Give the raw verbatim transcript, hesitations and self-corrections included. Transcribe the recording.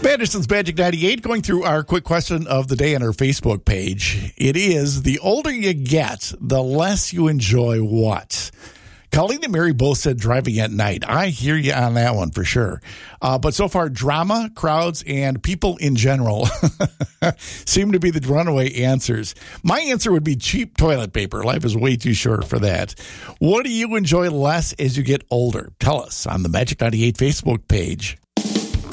Anderson's Magic ninety-eight, going through our quick question of the day on our Facebook page. It is, the older you get, the less you enjoy what? Colleen and Mary both said driving at night. I hear you on that one for sure. Uh, but so far, drama, crowds, and people in general seem to be the runaway answers. My answer would be cheap toilet paper. Life is way too short for that. What do you enjoy less as you get older? Tell us on the Magic ninety-eight Facebook page.